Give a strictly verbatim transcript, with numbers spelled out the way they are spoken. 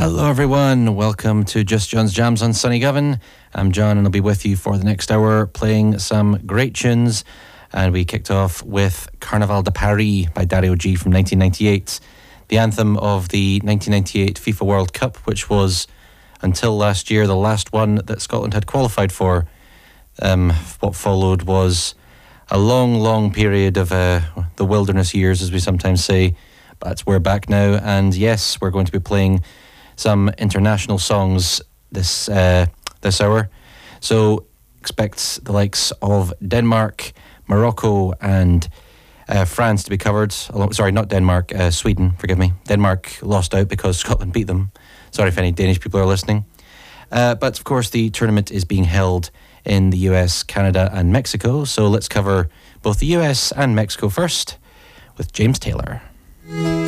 Hello everyone, welcome to Just John's Jams on Sunny Govan. I'm John and I'll be with you for the next hour playing some great tunes. And we kicked off with Carnaval de Paris by Dario G from nineteen ninety-eight, the anthem of the nineteen ninety-eight FIFA World Cup, which was, until last year, the last one that Scotland had qualified for. Um, what followed was a long, long period of uh, the wilderness years, as we sometimes say. But we're back now, and yes, we're going to be playing some international songs this uh, this hour. So expect the likes of Denmark, Morocco and uh, France to be covered. Along, sorry, not Denmark, uh, Sweden, forgive me. Denmark lost out because Scotland beat them. Sorry if any Danish people are listening. Uh, but of course the tournament is being held in the U S, Canada and Mexico. So let's cover both the U S and Mexico first with James Taylor.